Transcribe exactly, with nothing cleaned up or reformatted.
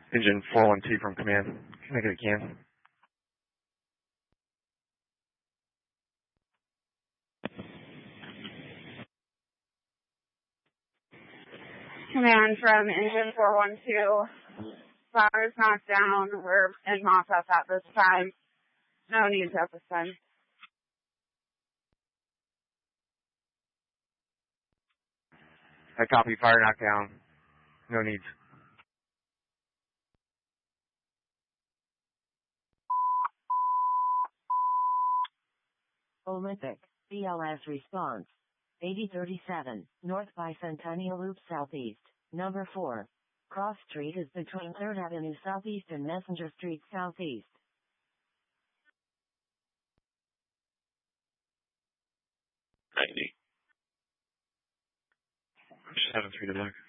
Engine four one two from command. Can I get a can? Command from engine four one two. Power's knocked down. We're in mop-up at this time. No needs at this time. I copy. Fire knockdown. No needs. Olympic, B L S response. eighty thirty-seven, North Bicentennial Loop Southeast, number four. Cross Street is between third Avenue Southeast and Messenger Street Southeast. ninety. seven three to black.